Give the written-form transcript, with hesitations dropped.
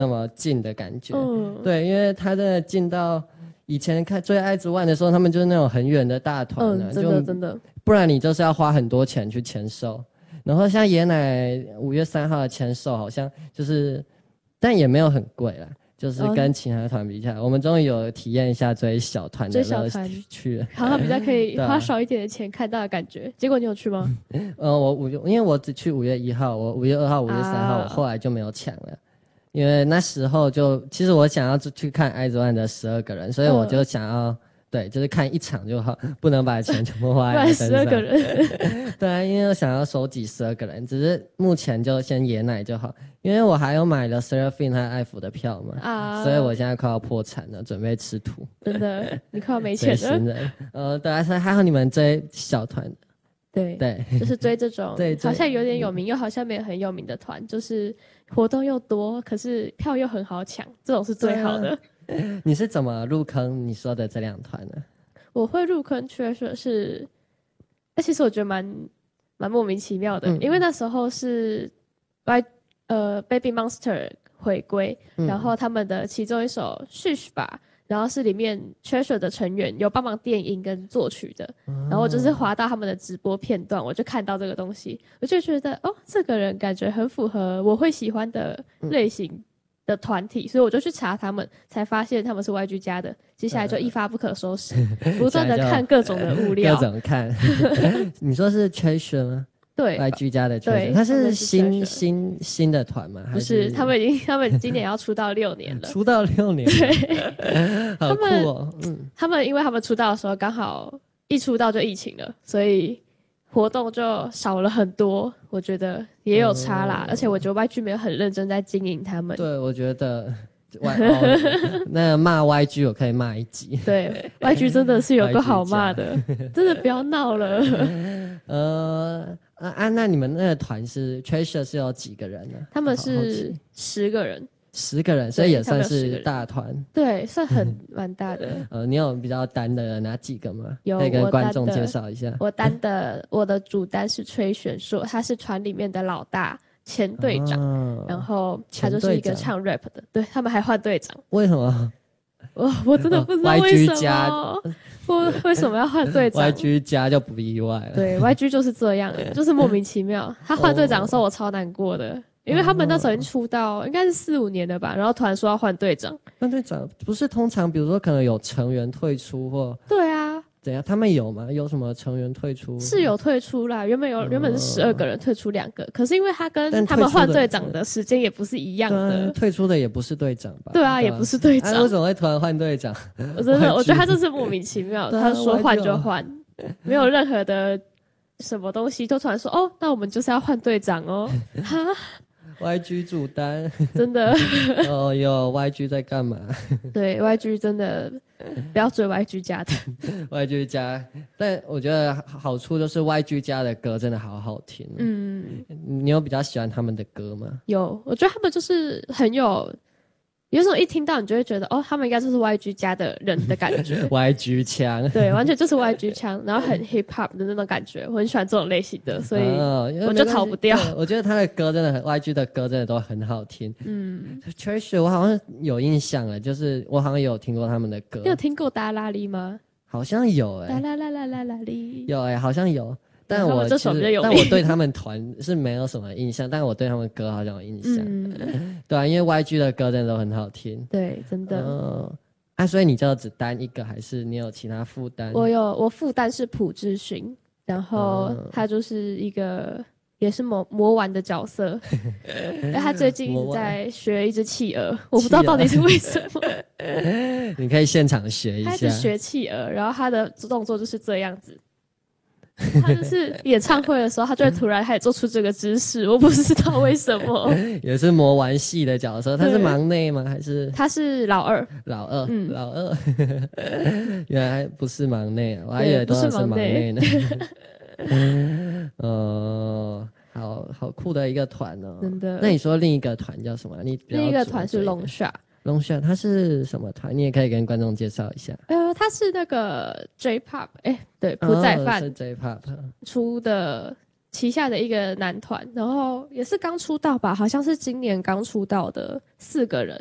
那么近的感觉。对，因为他真的近到以前追爱之万的时候，他们就是那种很远的大团真的真的， 不然你就是要花很多钱去签售。然后像爷奶5月3号的签售好像就是，但也没有很贵啦。就是跟其他团比起来，我们终于有体验一下追小团的乐趣， 好像比较可以花少一点的钱看到的感觉。结果你有去吗？ 因为我只去5月1号，我5月2号、5月3号，我后来就没有抢了，因为那时候其实我想要去看爱之万的12个人，所以我就想要。对，就是看一场就好，不能把钱全部花在身上。 12个人。 对啊，因为我想要收集12个人，只是目前就先爷奶就好，因为我还有买了 Seraphine 和艾芙的票嘛，所以我现在快要破产了，准备吃土。 真的，你快要没钱了。对啊，还好你们追小团。 对，就是追这种好像有点有名又好像没有很有名的团，就是活动又多，可是票又很好抢，这种是最好的。 你是怎么入坑你说的这2团呢？ 我会入坑Treasure是，其实我觉得蛮莫名其妙的，因为那时候是Baby Monster 回归，然后他们的其中一首 Shush 吧，然后是里面 Treasure 的成员有帮忙电音跟作曲的，然后我就是滑到他们的直播片段，我就看到这个东西，我就觉得这个人感觉很符合我会喜欢的类型的团体，所以我就去查他们，才发现他们是 YG 家的。接下来就一发不可收拾，不断的看各种的物料， 各种看。你说是 Treasure 吗？ 对 ，YG 家的 Treasure， 他是新的团吗？ 不是，他们今年要出道6年了。 出道6年， 对， 好酷哦。 他们因为他们出道的时候刚好一出道就疫情了，所以活动就少了很多，我觉得也有差啦。而且我觉得 YG 没有很认真在经营他们。 对，我觉得那骂 YG 我可以骂一集。 对，YG 真的是有个好骂的，真的不要闹了。 那你们那个团是 Treasure 是有几个人呢？ 他们是10个人。 10个人，所以也算是大团。 对，算蛮大的。 你有比较单的哪几个吗？ 有， 可以跟观众介绍一下。 我的主单是崔玄硕，他是团里面的老大前队长，然后他就是一个唱 rap 的。对，他们还换队长。 为什么？ 我真的不知道为什么。为什么要换队长 ？YG 家就不意外了。 对 ，YG 就是这样，就是莫名其妙。他换队长的时候，我超难过的。因为他们那时候已经出道应该是4、5年了吧，然后突然说要换队长。 换队长不是通常比如说可能有成员退出或对啊， 怎样？他们有吗？有什么成员退出？ 是有退出啦，原本是12个人退出2个，可是因为他跟他们换队长的时间也不是一样的， 退出的也不是队长吧？ 对啊，也不是队长。 为什么会突然换队长？ 我觉得他这是莫名其妙，他说换就换，没有任何的什么东西，都突然说那我们就是要换队长哦，哈。 YG 主单真的有 YG 在干嘛？ 对 YG 真的不要追 YG 家的 YG 家，但我觉得好处就是 YG 家的歌真的好好听。你有比较喜欢他们的歌吗？ 有，我觉得他们就是很有种一听到你就会觉得他们应该就是 YG 家的人的感觉。 YG 腔， 对，完全就是 YG 腔，然后很 hip hop 的那种感觉，我很喜欢这种类型的，所以我就逃不掉。 我觉得他的歌真的YG 的歌真的都很好听。Treasure 我好像有印象了，就是我好像有听过他们的歌。 你有听过达拉利吗？ 好像有达啦啦啦啦啦哩。 有好像有。但我对他们团是没有什么印象，但我对他们歌好像有印象。对啊，因为 YG 的歌真的都很好听。 对，真的。 所以你就只单一个，还是你有其他副单？ 我副单是朴智勋，然后他就是一个也是魔丸的角色。他最近一直在学一只企鹅，我不知道到底是为什么。 你可以现场学一下。 他是学企鹅，然后他的动作就是这样子。他就是演唱会的时候，他就会突然还做出这个姿势，我不知道为什么。 也是魔丸系的角色，他是忙内吗？还是他是老二？ 老二，原来不是忙内，我还以为都是忙内呢。好酷的一个团哦！ 真的。 那你说另一个团叫什么？ 另一个团是龙夏。 龙夏它是什么团？你也可以跟观众介绍一下。 它是那个 J-pop，对，朴宰范是 J-pop 出的旗下的一个男团，然后也是刚出道吧，好像是今年刚出道的4个人，